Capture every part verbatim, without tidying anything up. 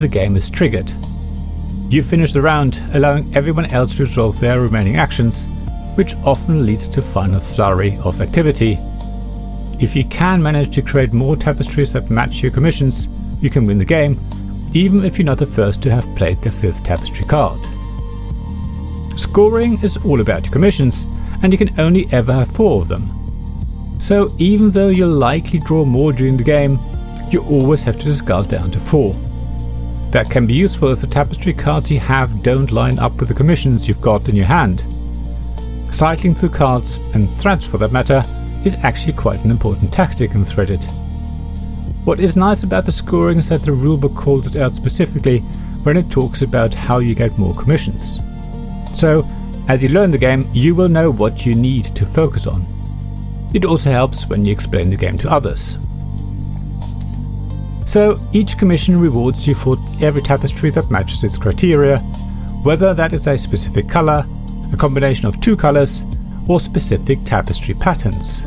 the game is triggered. You finish the round, allowing everyone else to resolve their remaining actions, which often leads to final flurry of activity. If you can manage to create more tapestries that match your commissions, you can win the game, even if you're not the first to have played the fifth tapestry card. Scoring is all about your commissions, and you can only ever have four of them. So even though you'll likely draw more during the game, you always have to discard down to four. That can be useful if the tapestry cards you have don't line up with the commissions you've got in your hand. Cycling through cards, and threads for that matter, is actually quite an important tactic in Threaded. What is nice about the scoring is that the rulebook calls it out specifically when it talks about how you get more commissions. So, as you learn the game, you will know what you need to focus on. It also helps when you explain the game to others. So, each commission rewards you for every tapestry that matches its criteria, whether that is a specific color, a combination of two colors, or specific tapestry patterns.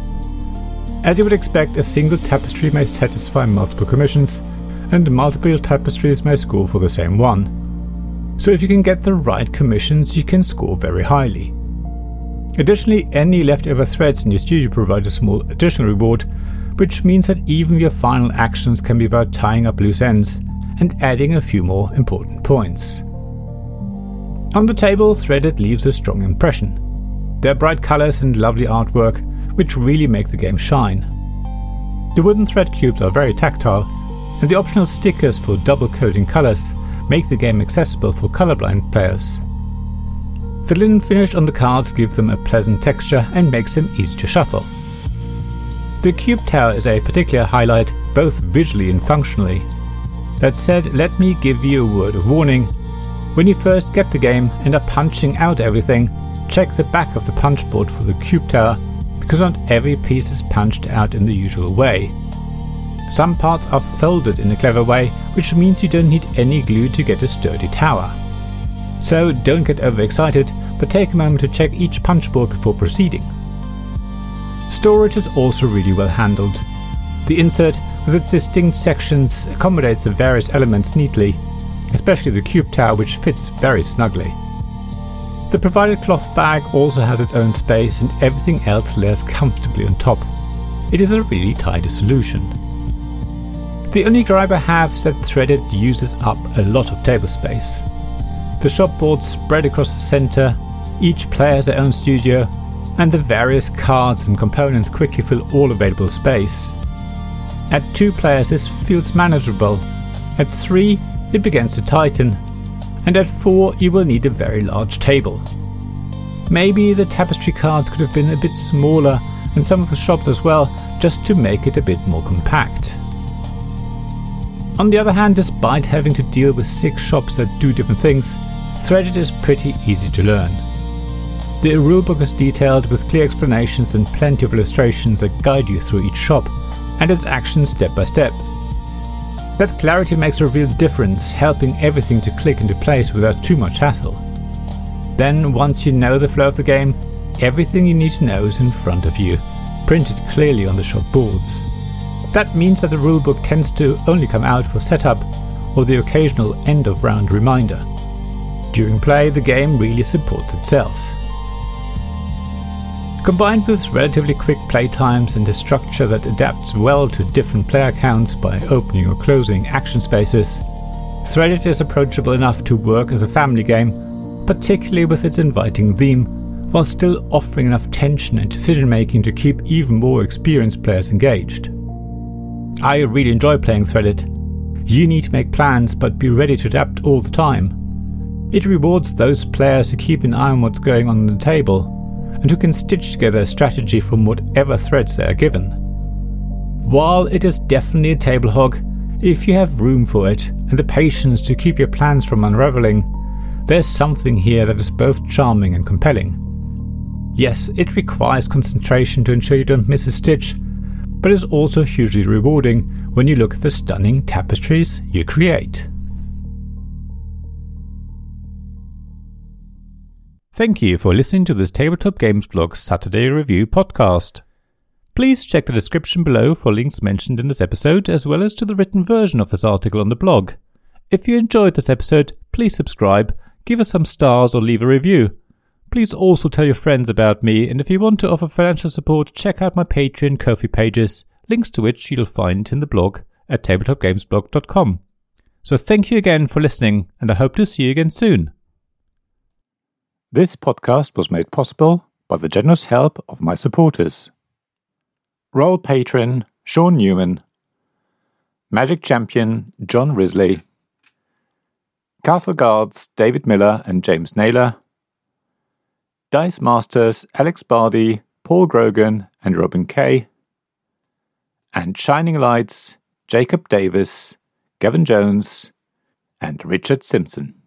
As you would expect, a single tapestry may satisfy multiple commissions, and multiple tapestries may score for the same one. So if you can get the right commissions, you can score very highly. Additionally, any leftover threads in your studio provide a small additional reward, which means that even your final actions can be about tying up loose ends and adding a few more important points. On the table, Threaded leaves a strong impression. Their bright colors and lovely artwork, which really make the game shine. The wooden thread cubes are very tactile, and the optional stickers for double coding colors make the game accessible for colorblind players. The linen finish on the cards gives them a pleasant texture and makes them easy to shuffle. The cube tower is a particular highlight, both visually and functionally. That said, let me give you a word of warning. When you first get the game and are punching out everything, check the back of the punch board for the cube tower, because not every piece is punched out in the usual way. Some parts are folded in a clever way, which means you don't need any glue to get a sturdy tower. So don't get overexcited, but take a moment to check each punch board before proceeding. Storage is also really well handled. The insert, with its distinct sections, accommodates the various elements neatly, especially the cube tower, which fits very snugly. The provided cloth bag also has its own space, and everything else layers comfortably on top. It is a really tidy solution. The only gripe I have is that Threaded uses up a lot of table space. The shop boards spread across the center, each player has their own studio, and the various cards and components quickly fill all available space. At two players this feels manageable, at three it begins to tighten, and at four you will need a very large table. Maybe the tapestry cards could have been a bit smaller, and some of the shops as well, just to make it a bit more compact. On the other hand, despite having to deal with six shops that do different things, Threaded is pretty easy to learn. The rulebook is detailed with clear explanations and plenty of illustrations that guide you through each shop and its actions step by step. That clarity makes a real difference, helping everything to click into place without too much hassle. Then, once you know the flow of the game, everything you need to know is in front of you, printed clearly on the shop boards. That means that the rulebook tends to only come out for setup or the occasional end-of-round reminder. During play, the game really supports itself. Combined with relatively quick playtimes and a structure that adapts well to different player counts by opening or closing action spaces, Threaded is approachable enough to work as a family game, particularly with its inviting theme, while still offering enough tension and decision-making to keep even more experienced players engaged. I really enjoy playing Threaded. You need to make plans, but be ready to adapt all the time. It rewards those players who keep an eye on what's going on the table, and who can stitch together a strategy from whatever threads they are given. While it is definitely a table hog, if you have room for it and the patience to keep your plans from unravelling, there's something here that is both charming and compelling. Yes, it requires concentration to ensure you don't miss a stitch, but is also hugely rewarding when you look at the stunning tapestries you create. Thank you for listening to this Tabletop Games Blog Saturday Review podcast. Please check the description below for links mentioned in this episode, as well as to the written version of this article on the blog. If you enjoyed this episode, please subscribe, give us some stars or leave a review. Please also tell your friends about me, and if you want to offer financial support, check out my Patreon Ko-fi pages, links to which you'll find in the blog at tabletop games blog dot com. So thank you again for listening, and I hope to see you again soon. This podcast was made possible by the generous help of my supporters. Royal Patron Sean Newman, Magic Champion John Risley, Castle Guards David Miller and James Naylor, Dice Masters Alex Bardi, Paul Grogan and Robin Kay, and Shining Lights Jacob Davis, Gavin Jones and Richard Simpson.